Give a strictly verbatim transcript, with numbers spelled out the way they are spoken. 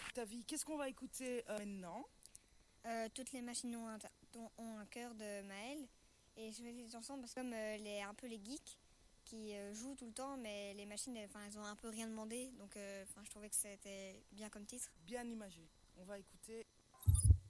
ta vie. Qu'est-ce qu'on va écouter euh, maintenant? Euh, toutes les machines ont un, ont un cœur de Maël. Et je choisis cette chanson parce que comme euh, les, un peu les geeks qui euh, jouent tout le temps, mais les machines, elles, elles ont un peu rien demandé. Donc euh, je trouvais que c'était bien comme titre. Bien imagé. On va écouter